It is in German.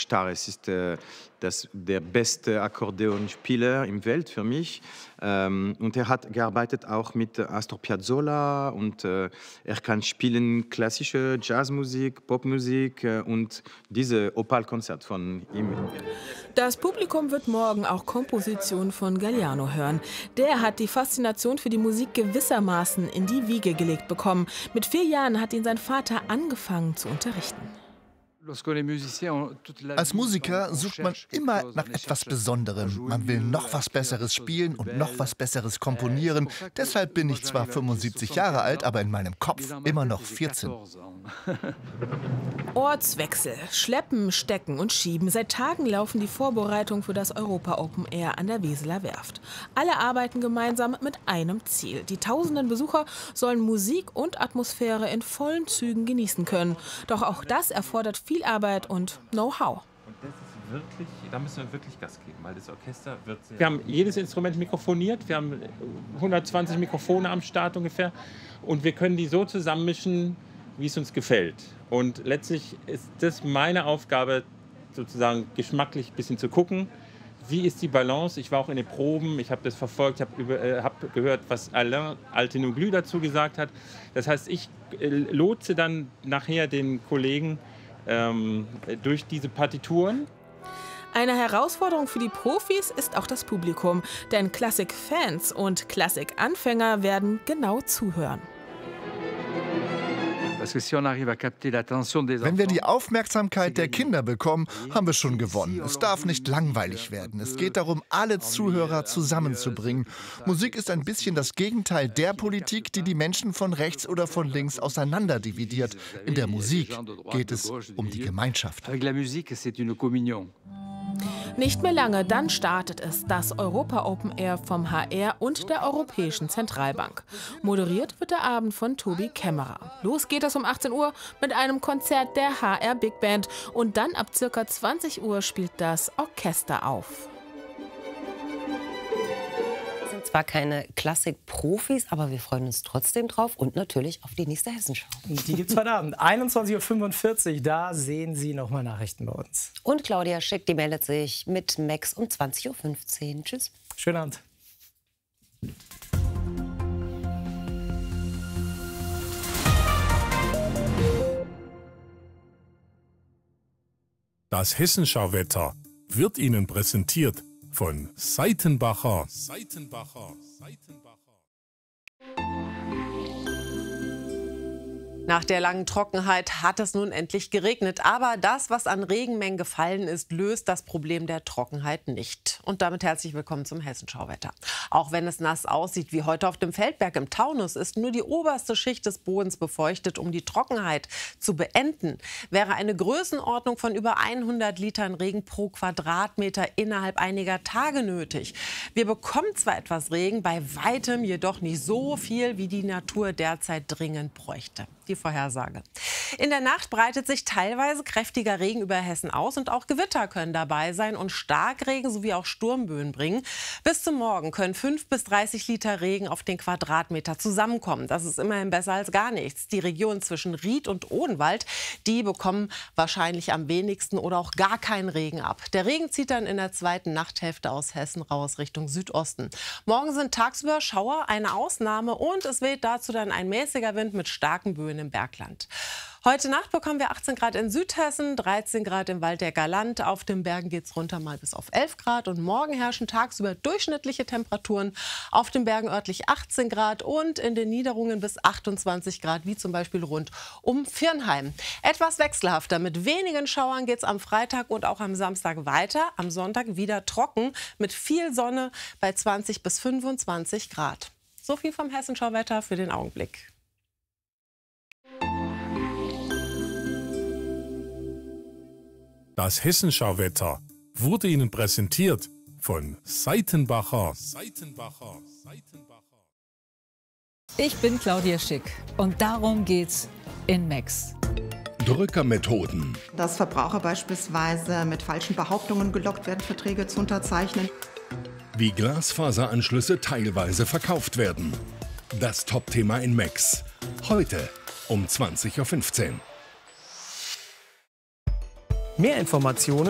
stark. Es ist der beste Akkordeonspieler im Welt für mich. Und er hat gearbeitet auch mit Astor Piazzolla und er kann spielen klassische Jazzmusik, Popmusik und diese Opal-Konzert von ihm. Das Publikum wird morgen auch Kompositionen von Galliano hören. Der hat die Faszination für die Musik gewissermaßen in die Wiege gelegt bekommen. Mit 4 Jahren hat ihn sein Vater angefangen zu unterrichten. Als Musiker sucht man immer nach etwas Besonderem. Man will noch was Besseres spielen und noch was Besseres komponieren. Deshalb bin ich zwar 75 Jahre alt, aber in meinem Kopf immer noch 14. Ortswechsel, Schleppen, Stecken und Schieben. Seit Tagen laufen die Vorbereitungen für das Europa Open Air an der Weseler Werft. Alle arbeiten gemeinsam mit einem Ziel. Die tausenden Besucher sollen Musik und Atmosphäre in vollen Zügen genießen können. Doch auch das erfordert viel Arbeit und Know-how. Da müssen wir wirklich Gas geben, weil das Orchester wird sehr... Wir haben jedes Instrument mikrofoniert, wir haben 120 Mikrofone am Start ungefähr und wir können die so zusammenmischen, wie es uns gefällt. Und letztlich ist das meine Aufgabe, sozusagen geschmacklich ein bisschen zu gucken, wie ist die Balance. Ich war auch in den Proben, ich habe das verfolgt, hab gehört, was Alain Altenoglu dazu gesagt hat. Das heißt, ich lotse dann nachher den Kollegen durch diese Partituren. Eine Herausforderung für die Profis ist auch das Publikum, denn Klassik-Fans und Klassik-Anfänger werden genau zuhören. Wenn wir die Aufmerksamkeit der Kinder bekommen, haben wir schon gewonnen. Es darf nicht langweilig werden. Es geht darum, alle Zuhörer zusammenzubringen. Musik ist ein bisschen das Gegenteil der Politik, die die Menschen von rechts oder von links auseinanderdividiert. In der Musik geht es um die Gemeinschaft. Nicht mehr lange, dann startet es, das Europa Open Air vom HR und der Europäischen Zentralbank. Moderiert wird der Abend von Tobi Kämmerer. Los geht es um 18 Uhr mit einem Konzert der HR Big Band und dann ab ca. 20 Uhr spielt das Orchester auf. Zwar keine Klassik-Profis, aber wir freuen uns trotzdem drauf und natürlich auf die nächste Hessenschau. Die gibt's heute Abend, 21:45 Uhr, da sehen Sie nochmal Nachrichten bei uns. Und Claudia Schick, die meldet sich mit Max um 20:15 Uhr. Tschüss. Schönen Abend. Das Hessenschau-Wetter wird Ihnen präsentiert von Seitenbacher. Nach der langen Trockenheit hat es nun endlich geregnet. Aber das, was an Regenmengen gefallen ist, löst das Problem der Trockenheit nicht. Und damit herzlich willkommen zum Hessenschauwetter. Auch wenn es nass aussieht wie heute auf dem Feldberg im Taunus, ist nur die oberste Schicht des Bodens befeuchtet. Um die Trockenheit zu beenden, wäre eine Größenordnung von über 100 Litern Regen pro Quadratmeter innerhalb einiger Tage nötig. Wir bekommen zwar etwas Regen, bei weitem jedoch nicht so viel, wie die Natur derzeit dringend bräuchte. Die Vorhersage. In der Nacht breitet sich teilweise kräftiger Regen über Hessen aus und auch Gewitter können dabei sein und Starkregen sowie auch Sturmböen bringen. Bis zum Morgen können 5 bis 30 Liter Regen auf den Quadratmeter zusammenkommen. Das ist immerhin besser als gar nichts. Die Region zwischen Ried und Odenwald, die bekommen wahrscheinlich am wenigsten oder auch gar keinen Regen ab. Der Regen zieht dann in der zweiten Nachthälfte aus Hessen raus Richtung Südosten. Morgen sind tagsüber Schauer eine Ausnahme und es weht dazu dann ein mäßiger Wind mit starken Böen im Bergland. Heute Nacht bekommen wir 18 Grad in Südhessen, 13 Grad im Waldecker Land. Auf den Bergen geht es runter mal bis auf 11 Grad. Und morgen herrschen tagsüber durchschnittliche Temperaturen. Auf den Bergen örtlich 18 Grad und in den Niederungen bis 28 Grad, wie zum Beispiel rund um Virnheim. Etwas wechselhafter. Mit wenigen Schauern geht es am Freitag und auch am Samstag weiter. Am Sonntag wieder trocken mit viel Sonne bei 20 bis 25 Grad. So viel vom Hessenschauwetter für den Augenblick. Das Hessenschauwetter wurde Ihnen präsentiert von Seitenbacher. Ich bin Claudia Schick und darum geht's in Max. Drückermethoden. Dass Verbraucher beispielsweise mit falschen Behauptungen gelockt werden, Verträge zu unterzeichnen. Wie Glasfaseranschlüsse teilweise verkauft werden. Das Top-Thema in Max. Heute um 20:15 Uhr. Mehr Informationen